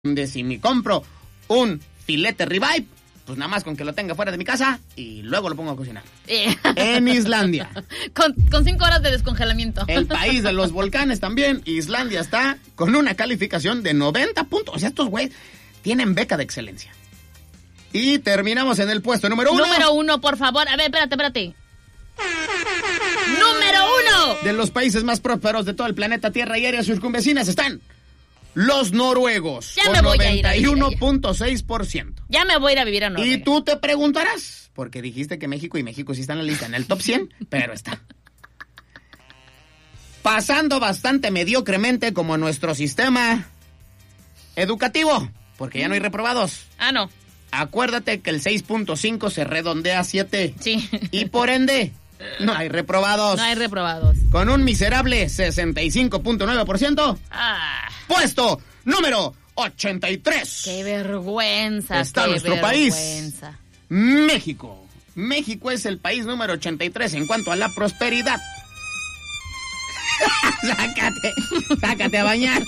de si me compro un filete ribeye, pues nada más con que lo tenga fuera de mi casa y luego lo pongo a cocinar. En Islandia. Con 5 horas de descongelamiento. El país de los volcanes también. Islandia está con una calificación de 90 puntos. O sea, estos güeyes tienen beca de excelencia. Y terminamos en el puesto número 1. Número 1, por favor. A ver, espérate. ¡Número 1! De los países más prósperos de todo el planeta Tierra y áreas circunvecinas están los noruegos. Ya me voy a ir a 91.6%. Ya me voy a ir a vivir a Noruega. Y tú te preguntarás, porque dijiste que México sí está en la lista, en el top 100, pero está. Pasando bastante mediocremente como nuestro sistema educativo, porque ya no hay reprobados. Ah, no. Acuérdate que el 6.5 se redondea a 7. Sí. Y por ende, no hay reprobados. No hay reprobados. Con un miserable 65.9%. Puesto número 83. ¡Qué vergüenza! Está nuestro país, México. México es el país número 83 en cuanto a la prosperidad. Sácate a bañar.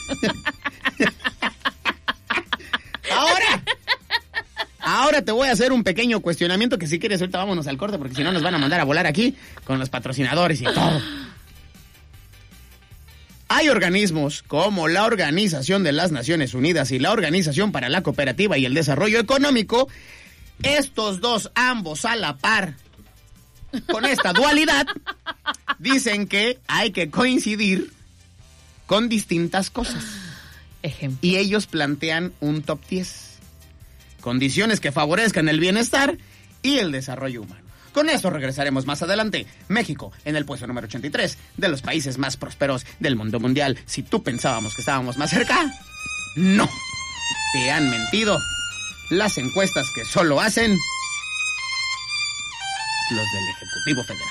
Ahora te voy a hacer un pequeño cuestionamiento que si quieres ahorita vámonos al corte porque si no nos van a mandar a volar aquí con los patrocinadores y todo. Hay organismos como la Organización de las Naciones Unidas y la Organización para la Cooperativa y el Desarrollo Económico, estos dos, ambos a la par, con esta dualidad, dicen que hay que coincidir con distintas cosas. Ejemplo. Y ellos plantean un top 10. Condiciones que favorezcan el bienestar y el desarrollo humano. Con eso regresaremos más adelante. México en el puesto número 83 de los países más prósperos del mundo mundial. Si tú pensábamos que estábamos más cerca, no. Te han mentido las encuestas que solo hacen los del Ejecutivo Federal.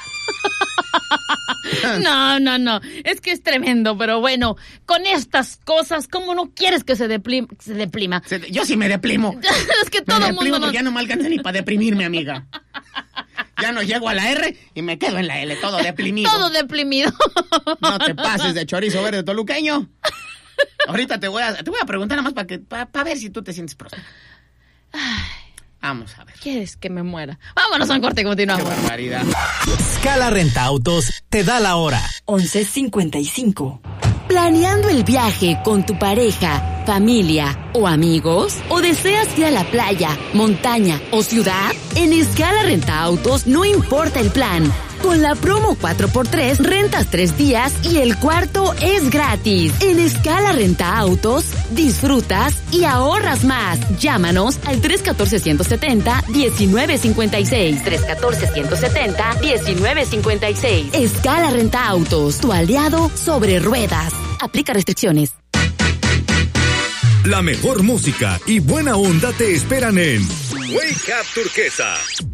No. Es que es tremendo, pero bueno, con estas cosas, ¿cómo no quieres que se deprima? Yo sí me deprimo. Es que todo el mundo porque ya no me alcanza ni para deprimirme, amiga. Ya no llego a la R y me quedo en la L, todo deprimido. Todo deprimido. No te pases de chorizo verde toluqueño. Ahorita te voy a preguntar nada más para ver si tú te sientes próspero. Vamos a ver. ¿Quieres que me muera? Vámonos a un corte y continuamos. ¡Qué barbaridad! Scala Renta Autos te da la hora. 11:55. ¿Planeando el viaje con tu pareja, familia o amigos? ¿O deseas ir a la playa, montaña o ciudad? En Scala Renta Autos no importa el plan. Con la promo 4x3, rentas 3 días y el cuarto es gratis. En Scala Renta Autos, disfrutas y ahorras más. Llámanos al 314-170-1956. 314-170-1956. Scala Renta Autos, tu aliado sobre ruedas. Aplica restricciones. La mejor música y buena onda te esperan en Wake Up Turquesa.